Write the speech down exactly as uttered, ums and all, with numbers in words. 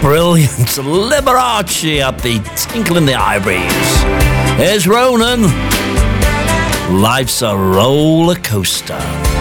brilliant Liberace at the Tinkle in the Ivories. Here's Ronan. Life's a roller coaster.